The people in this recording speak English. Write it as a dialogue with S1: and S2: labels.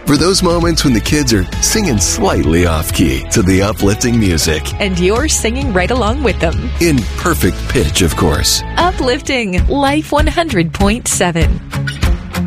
S1: For those moments when the kids are singing slightly off-key to the uplifting music.
S2: And you're singing right along with them.
S1: In perfect pitch, of course.
S2: Uplifting Life 100.7.